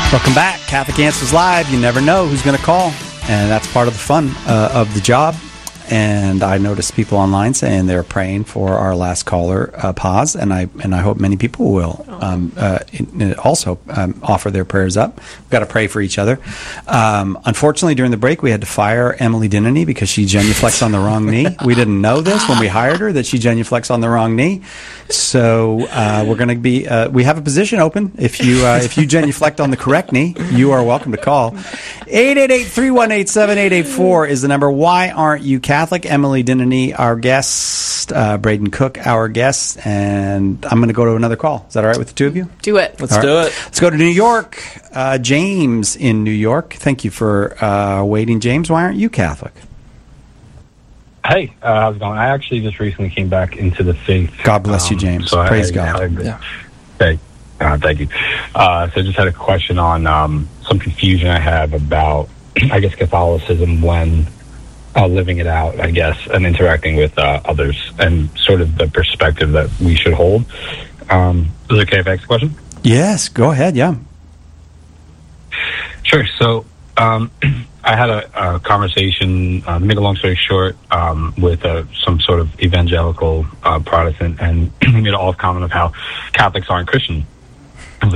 Welcome back. Catholic Answers Live. You never know who's going to call, and that's part of the fun of the job. And I noticed people online saying they're praying for our last caller, Paz, and I hope many people will also offer their prayers up. We've got to pray for each other. Unfortunately, during the break, we had to fire Emily Dinany because she genuflects on the wrong knee. We didn't know this when we hired her, that she genuflects on the wrong knee. So we're going to be. We have a position open. If you genuflect on the correct knee, you are welcome to call. 888-318-7884 is the number. Why aren't you Catholic? Emily Dinany, our guest. Braden Cook, our guest. And I'm going to go to another call. Is that all right with the two of you? Do it. Let's do it. Let's go to New York. James in New York. Thank you for waiting, James. Why aren't you Catholic? Hey, how's it going? I actually just recently came back into the faith. God bless you, James. So Praise God. Hey, thank you. So I just had a question on some confusion I have about, I guess, Catholicism when living it out, I guess, and interacting with others, and sort of the perspective that we should hold. Is it okay if I ask a question? Yes, go ahead, yeah. Sure. So I had a conversation, to make a long story short, with some sort of evangelical Protestant, and we made an off comment of how Catholics aren't Christian.